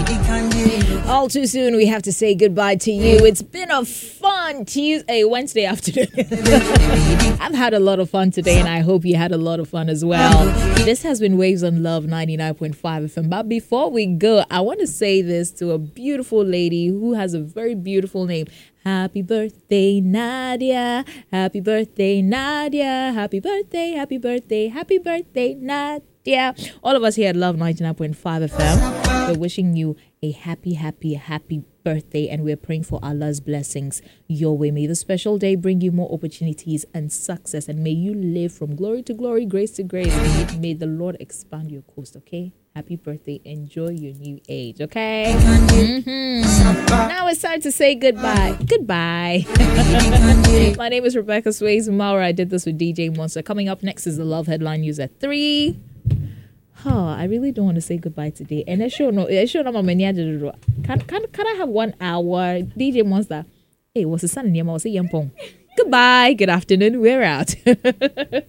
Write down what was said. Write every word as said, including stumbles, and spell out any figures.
All too soon, we have to say goodbye to you. It's been a fun Tuesday, Wednesday afternoon. I've had a lot of fun today, and I hope you had a lot of fun as well. This has been Waves on Love ninety-nine point five F M. But before we go, I want to say this to a beautiful lady who has a very beautiful name. Happy birthday, Nadia. Happy birthday, Nadia. Happy birthday, happy birthday, happy birthday, Nadia. All of us here at Love ninety-nine point five F M, we're wishing you a happy, happy, happy birthday, and we're praying for Allah's blessings your way. May the special day bring you more opportunities and success, and may you live from glory to glory, grace to grace. May, may the Lord expand your coast, okay? Happy birthday. Enjoy your new age, okay? Mm-hmm. Now it's time to say goodbye. Goodbye. My name is Rebecca Sways Maurer. I did this with D J Monster. Coming up next is the Love Headline News at three. Oh, I really don't want to say goodbye today. And I sure no, I sure no, can can can I have one hour? D J Monster. Hey, what's the sun in your mouth? Say yampong. Goodbye. Good afternoon. We're out.